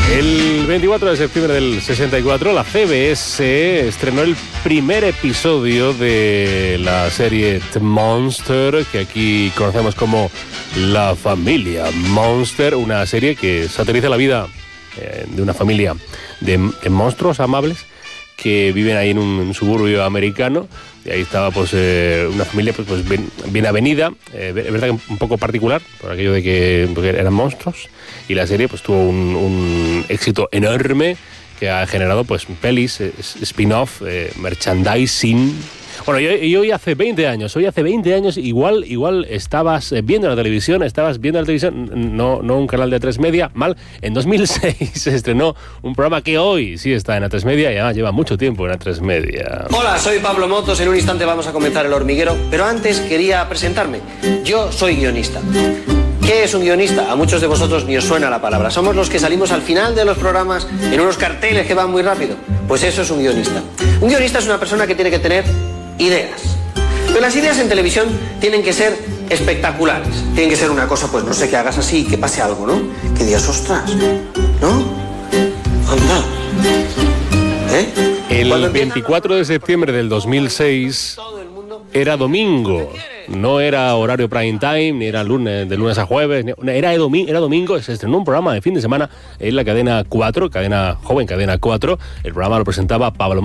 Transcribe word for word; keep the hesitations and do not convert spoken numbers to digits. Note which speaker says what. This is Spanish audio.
Speaker 1: El veinticuatro de septiembre del sesenta y cuatro, la C B S estrenó el primer episodio de la serie The Monster, que aquí conocemos como La Familia Monster, una serie que satiriza la vida eh, de una familia de, de monstruos amables que viven ahí en un, un suburbio americano. Y ahí estaba pues eh, una familia pues, pues bien, bien avenida, eh, es verdad que un poco particular, por aquello de que eran monstruos, y la serie pues tuvo un, un éxito enorme que ha generado pues pelis, eh, spin-off, eh, merchandising. Bueno, yo, yo hoy hace veinte años, hoy hace veinte años igual, igual estabas viendo la televisión, estabas viendo la televisión, no, no un canal de A tres Media, mal, en dos mil seis se estrenó un programa que hoy sí está en A tres Media y además lleva mucho tiempo en A tres Media.
Speaker 2: Hola, soy Pablo Motos, en un instante vamos a comenzar El Hormiguero, pero antes quería presentarme. Yo soy guionista. ¿Qué es un guionista? A muchos de vosotros ni os suena la palabra. Somos los que salimos al final de los programas en unos carteles que van muy rápido. Pues eso es un guionista. Un guionista es una persona que tiene que tener ideas. Pero las ideas en televisión tienen que ser espectaculares. Tienen que ser una cosa, pues no sé, que hagas así y que pase algo, ¿no? Que digas, ostras, ¿no? Anda. ¿Eh?
Speaker 1: El veinticuatro de septiembre del dos mil seis era domingo. No era horario prime time, ni era lunes, de lunes a jueves, era, domi- era domingo, se estrenó un programa de fin de semana en la cadena cuatro, cadena joven, cadena cuatro. El programa lo presentaba Pablo